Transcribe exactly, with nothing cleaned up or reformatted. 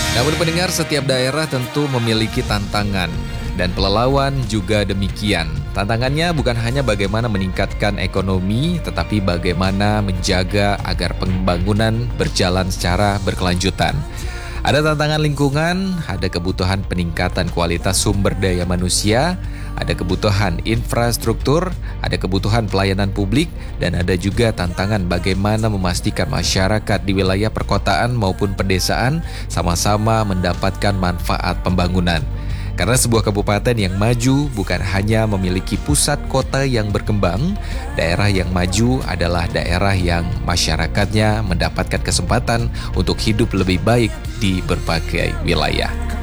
Namun pendengar, setiap daerah tentu memiliki tantangan dan Pelalawan juga demikian. Tantangannya bukan hanya bagaimana meningkatkan ekonomi, tetapi bagaimana menjaga agar pembangunan berjalan secara berkelanjutan. Ada tantangan lingkungan, ada kebutuhan peningkatan kualitas sumber daya manusia, ada kebutuhan infrastruktur, ada kebutuhan pelayanan publik, dan ada juga tantangan bagaimana memastikan masyarakat di wilayah perkotaan maupun pedesaan sama-sama mendapatkan manfaat pembangunan. Karena sebuah kabupaten yang maju bukan hanya memiliki pusat kota yang berkembang, daerah yang maju adalah daerah yang masyarakatnya mendapatkan kesempatan untuk hidup lebih baik di berbagai wilayah.